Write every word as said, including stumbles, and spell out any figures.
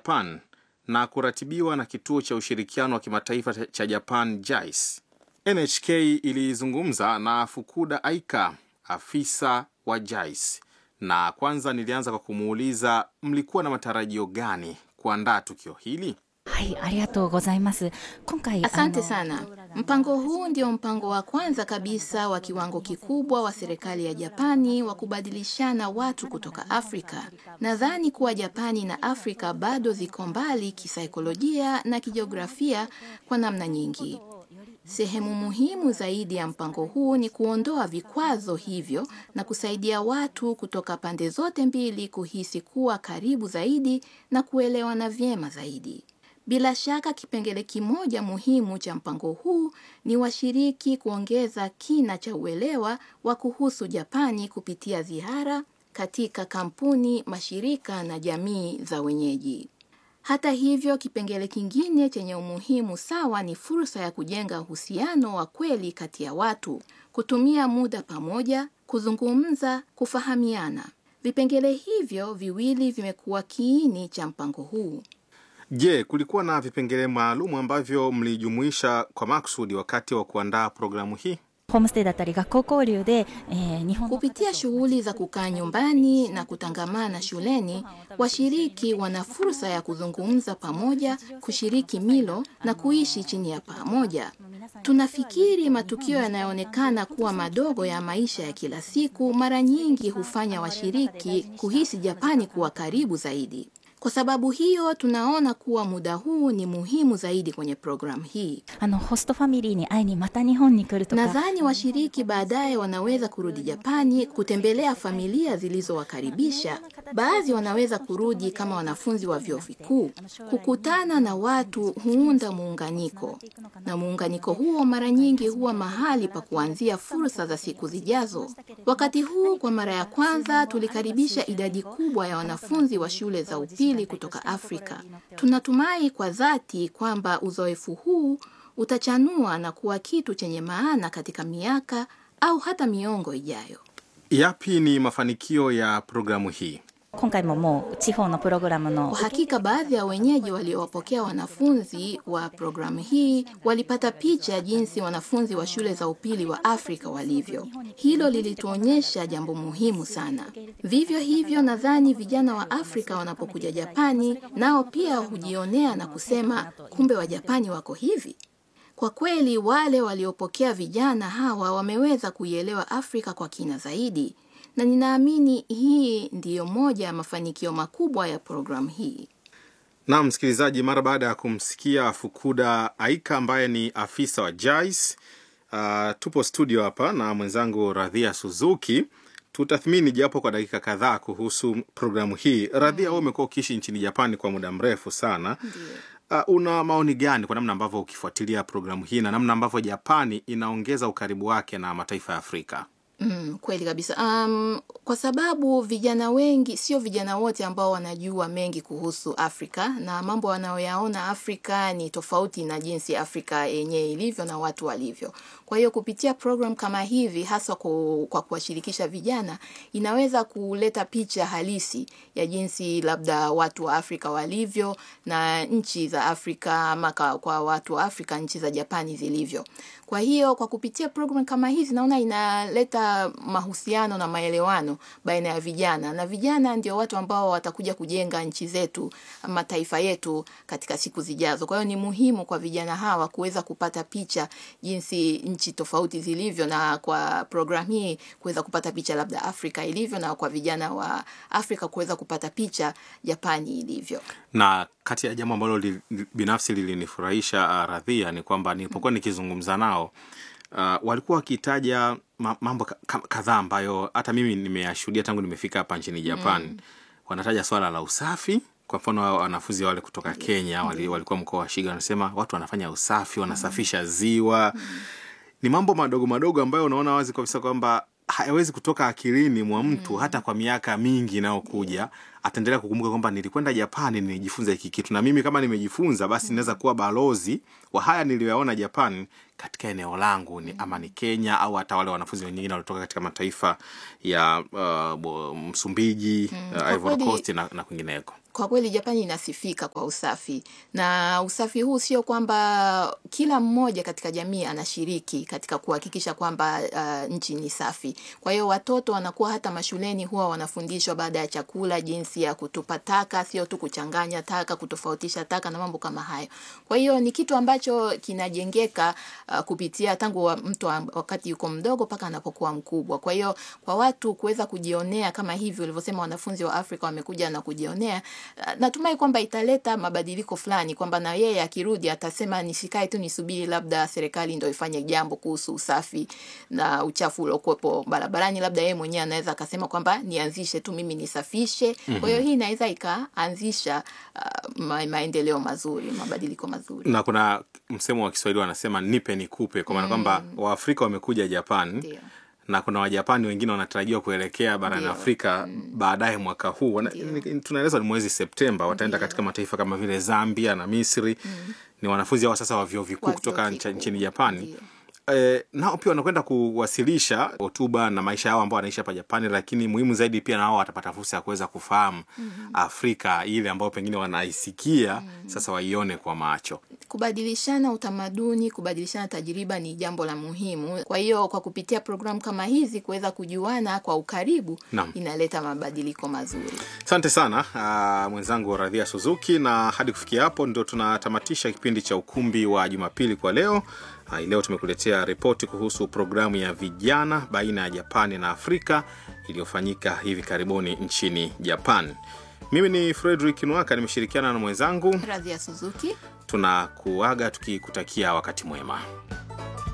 Japan na kuratibiwa na kituo cha ushirikiano wa kimataifa cha Japan J I C E. N H K ilizungumza na Fukuda Aika, afisa wa J I C E, na kwanza nilianza kwa kumuuliza mlikuwa na matarajio gani kuandaa tukio hili? Asante sana. Mpango huu ndio mpango wa kwanza kabisa wa kiwango kikubwa wa serikali ya Japani wa kubadilishana watu kutoka Afrika. Nadhani kuwa Japani na Afrika bado ziko mbali kisaikolojia na kijiografia kwa namna nyingi. Sehemu muhimu zaidi ya mpango huu ni kuondoa vikwazo hivyo na kusaidia watu kutoka pande zote mbili kuhisi kuwa karibu zaidi na kuelewana vyema zaidi. Bila shaka kipengele kimoja muhimu cha mpango huu ni washiriki kuongeza kina cha uelewa wa kuhusu Japani kupitia ziara katika kampuni, mashirika na jamii za wenyeji. Hata hivyo, kipengele kingine chenye umuhimu sawa ni fursa ya kujenga uhusiano wa kweli kati ya watu, kutumia muda pamoja, kuzungumza, kufahamiana. Vipengele hivyo viwili vimekuwa kiini cha mpango huu. Je, kulikuwa na vipengele maalum ambavyo mlijumuisha kwa maksudi wakati wa kuandaa programu hii? Kupitia shughuli za kukaa nyumbani na kutangamana shuleni, washiriki wana fursa ya kuzungumza pamoja, kushiriki milo na kuishi chini ya pamoja. Tunafikiri matukio yanayoonekana kuwa madogo ya maisha ya kila siku mara nyingi hufanya washiriki kuhisi Japani kuwa karibu zaidi. Kwa sababu hiyo, tunaona kuwa muda huu ni muhimu zaidi kwenye programu hii. Nadhani washiriki baadaye wanaweza kurudi Japani kutembelea familia zilizowakaribisha. Baadhi wanaweza kurudi kama wanafunzi wa vyuo vikuu. Kukutana na watu huunda muunganiko. Na muunganiko huo mara nyingi huwa mahali pa kuanzia fursa za siku zijazo. Wakati huu kwa mara ya kwanza tulikaribisha idadi kubwa ya wanafunzi wa shule za upili kutoka Afrika. Tunatumai kwa dhati kwamba uzoefu huu utachanua na kuwa kitu chenye maana katika miaka au hata miongo ijayo. Yapi ni mafanikio ya programu hii? Kwa hakika baadhi ya wenyeji waliowapokea wanafunzi wa programu hii walipata picha jinsi wanafunzi wa shule za upili wa Afrika walivyo. Hilo lilituonyesha jambo muhimu sana. Vivyo hivyo, nadhani vijana wa Afrika wanapokuja Japani nao pia hujionea na kusema kumbe wa Japani wako hivi. Kwa kweli wale waliopokea vijana hawa wameweza kuielewa Afrika kwa kina zaidi. Na ninaamini hii ndiyo moja ya mafanikio makubwa ya programu hii. Na msikilizaji, mara baada ya kumsikia Fukuda Aika ambaye ni afisa wa J I C E, uh, tupo studio hapa na mwenzangu Radhia Suzuki. Tutathmini japo kwa dakika kadhaa kuhusu programu hii. Radhia, wewe umekuwa ukiishi nchini Japani kwa muda mrefu sana. Uh, una maoni gani kwa namna ambavyo ukifuatilia programu hii na namna ambavyo Japani inaongeza ukaribu wake na mataifa ya Afrika? Mm, kweli kabisa. Um, kwa sababu vijana wengi, sio vijana wote ambao wanajua mengi kuhusu Afrika, na mambo wanayoyaona Afrika ni tofauti na jinsi Afrika yenyewe ilivyo na watu walivyo. Kwa hiyo kupitia program kama hivi, hasa kwa kuwashirikisha vijana, inaweza kuleta picha halisi ya jinsi labda watu wa Afrika walivyo na nchi za Afrika, ama kwa watu wa Afrika nchi za Japani zilivyo. Kwa hiyo kwa kupitia program kama hizi naona inaleta mahusiano na maelewano baina ya vijana, na vijana ndio watu ambao watakuja kujenga nchi zetu, mataifa yetu katika siku zijazo. Kwa hiyo ni muhimu kwa vijana hawa kuweza kupata picha jinsi nchi tofauti zilivyo, na kwa program hii kuweza kupata picha labda Afrika ilivyo, na kwa vijana wa Afrika kuweza kupata picha Japani ilivyo. Na kati ya jambo ambalo li, binafsi lilinifurahisha uh, Radhia ni kwamba nilipokuwa nikizungumza nao uh, walikuwa wakitaja mambo kadhaa ambayo hata mimi nimeyashuhudia tangu nimefika hapa nchini Japan. Mm. Wanataja swala la usafi. Kwa mfano wanafunzi wale kutoka Kenya wali, walikuwa mkoa wa Shiga, wanasema watu wanafanya usafi, wanasafisha ziwa. Mm. Ni mambo madogo madogo ambayo unaona wazi kabisa kwamba hayawezi kutoka akilini mwa mtu. Mm. Hata kwa miaka mingi inayokuja ataendelea kukumbuka kwamba nilikwenda Japani nilijifunza hiki kitu, na mimi kama nimejifunza basi naweza kuwa balozi wa haya niliyoyaona Japan katika eneo langu, ni ama ni Kenya au hata wale wanafunzi wengine walitoka katika mataifa ya uh, Msumbiji, mm. uh, Ivory Coast na, na kwingineko. Kwa kweli Japani inasifika kwa usafi, na usafi huu sio kwamba kila mmoja katika jamii anashiriki katika kuhakikisha kwamba uh, nchi ni safi. Kwa hiyo watoto wanakuwa hata mashuleni huwa wanafundishwa baada ya chakula jinsi ya kutupa taka, sio tu kuchanganya taka, kutofautisha taka na mambo kama hayo. Kwa hiyo ni kitu ambacho kinajengeka uh, kupitia tangu wa mtu wakati yuko mdogo mpaka anapokuwa mkubwa. Kwa hiyo kwa watu kuweza kujionea kama hivi ulivyosema wanafunzi wa Afrika wamekuja na kujionea, natumai kwamba italeta mabadiliko fulani, kwamba na yeye akirudi atasema nisikae tu nisubiri labda serikali ndio ifanye jambo kuhusu usafi na uchafu uliokuwepo barabarani, labda yeye mwenyewe anaweza akasema kwamba nianzishe tu mimi nisafishe. Mm-hmm. Kwa hiyo hii inaweza ikaanzisha uh, ma maendeleo mazuri, mabadiliko mazuri. Na kuna msemo wa Kiswahili wanasema nipe nikupe, kwa maana kwamba mm. Waafrika wamekuja Japan. Ndiyo. Na kuna Wajapani wengine wanatarajiwa kuelekea barani Afrika mm. baadaye mwaka huu. Tunaeleza ni mwezi Septemba wataenda katika mataifa kama vile Zambia na Misri. Mm. Ni wanafunzi hao sasa wa vyuo vikuu kutoka nchini Japani. Eh, nao pia wanakwenda kuwasilisha hotuba na maisha yao ambao wanaishi hapa Japani, lakini muhimu zaidi pia nao watapata fursa ya kuweza kufahamu mm-hmm. Afrika ile ambayo pengine wanaisikia mm-hmm. sasa waione kwa macho. Kubadilishana utamaduni, kubadilishana tajiriba ni jambo la muhimu. Kwa hiyo kwa kupitia programu kama hizi kuweza kujuana kwa ukaribu Naam. Inaleta mabadiliko mazuri. Asante sana uh, mwenzangu Radhia Suzuki, na hadi kufikia hapo ndio tunatamatisha kipindi cha Ukumbi wa Jumapili kwa leo. Uh, leo tumekuletea ripoti kuhusu programu ya vijana baina ya Japani na Afrika iliyofanyika hivi karibuni nchini Japan. Mimi ni Frederick Nwaka, nimeshirikiana na mwenzangu Radhia Suzuki. Tunakuaga tukikutakia wakati mwema.